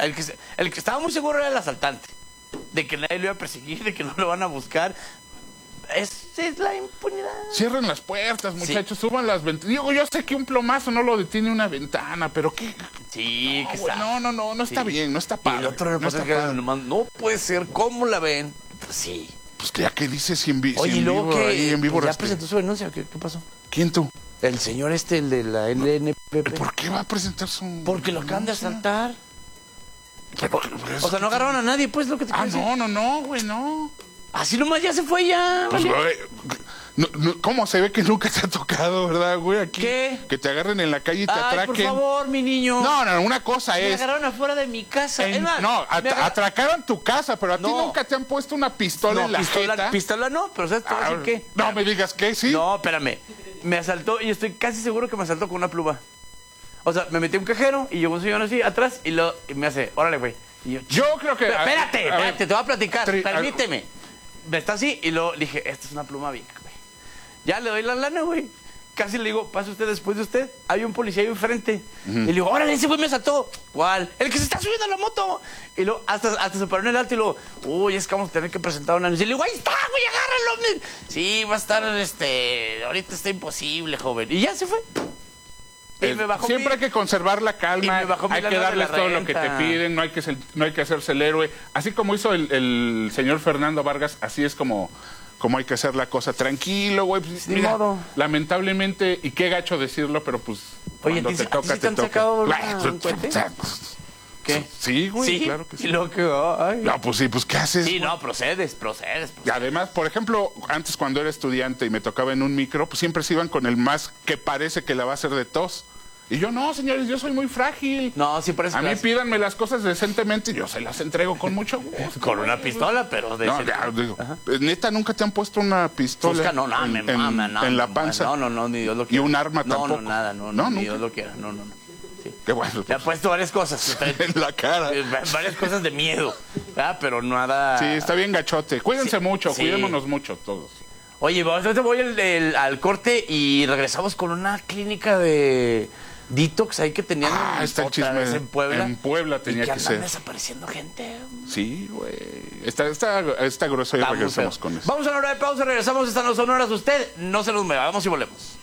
El que estaba muy seguro era el asaltante. De que nadie lo iba a perseguir, de que no lo van a buscar. Esa es la impunidad. Cierren las puertas, muchachos, suban las ventanas. Digo, yo sé que un plomazo no lo detiene una ventana, pero ¿qué? Sí, que está. No está bien, no está Y padre. el otro no puede ser, ¿cómo la ven? Pues sí. Pues ya que dices si en vivo. Oye, y luego que ahí en vivo ya presentó su denuncia, ¿qué pasó? ¿Quién tú? El señor el de la LNPP. ¿Por qué va a presentar su...? Porque lo acaban de asaltar. Pero O sea, no agarraron a nadie, pues, lo que te quiero decir. No, güey, no. Así nomás ya se fue ya. Pues, ¿Vale? güey, ¿cómo se ve que nunca te ha tocado, verdad, güey? Aquí, ¿Qué? que te agarren en la calle y te Ay, atraquen. por favor, mi niño. No, una cosa Me es... agarraron afuera de mi casa. Es más, No, atracaron tu casa, pero a ti No. nunca te han puesto una pistola en la jeta. Pistola no, pero ¿sabes qué? No me digas que sí. No, espérame. Me asaltó y estoy casi seguro que me asaltó con una pluma. O sea, me metí a un cajero y llegó un señor así atrás y me hace, órale, güey. Y Yo creo que... Espérate, te voy a platicar, Tri- permíteme. Me está así y le dije, esta es una pluma vieja, güey. Ya le doy la lana, güey. Casi le digo, pase usted después de usted. Hay un policía ahí enfrente. Y le digo, órale, ese güey me asaltó. ¿Cuál? El que se está subiendo a la moto. Y luego hasta se paró en el alto y luego, uy, es que vamos a tener que presentar una anuncia. Y le digo, ahí está, güey, agárralo. Sí, va a estar, ahorita está imposible, joven. Y ya se fue. Y me bajó siempre hay que conservar la calma, hay que darles todo lo que te piden, no hay que hacerse el héroe. Así como hizo el señor Fernando Vargas, así es como hay que hacer la cosa. Tranquilo, güey. Pues, Ni mira, modo. lamentablemente, y qué gacho decirlo, pero pues Oye, cuando ¿a ti te toca, te han sacado un cohete? ¿Qué? Sí, güey, ¿Sí? claro que sí. Y luego que, ay. No, pues sí, pues ¿qué haces? Sí, güey? no, procedes. Y además, por ejemplo, antes cuando era estudiante y me tocaba en un micro, pues siempre se iban con el más que parece que la va a hacer de tos. Y yo, no, señores, yo soy muy frágil. No, sí, por eso. A mí pídanme las cosas decentemente y yo se las entrego con mucho gusto. Con una pistola, pero de No, ya, digo, neta, ¿nunca te han puesto una pistola Fusca, no, me mama, no. en la panza? No, ni Dios lo ¿Y quiera. un arma tampoco? No, nada, No, ni nunca. Dios lo quiera, no. Sí. Qué bueno. Le ha puesto varias cosas. En la cara. Varias cosas de miedo. Pero nada. Sí, está bien gachote. Cuídense mucho, sí. cuidémonos mucho todos. Oye, ahorita voy al corte y regresamos con una clínica de detox ahí que tenían está el otra chisme. vez en Puebla. En Puebla tenía y que que andan ser. desapareciendo gente. Sí, güey. Está grueso y Está muy regresamos feo. con eso. Vamos a una hora de pausa, regresamos. Estas no son horas. Usted no se nos mueva. Vamos y volvemos.